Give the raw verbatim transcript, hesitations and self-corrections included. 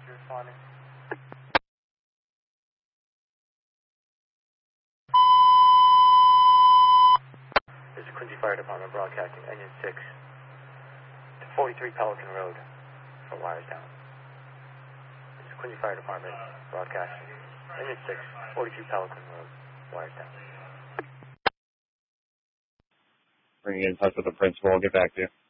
responding. This is Quincy Fire Department broadcasting engine six to forty-three Pelican Road for wires down. This is Quincy Fire Department broadcasting engine six, forty-three Pelican Road, wires down. Bring you in touch with the principal. I'll get back to you.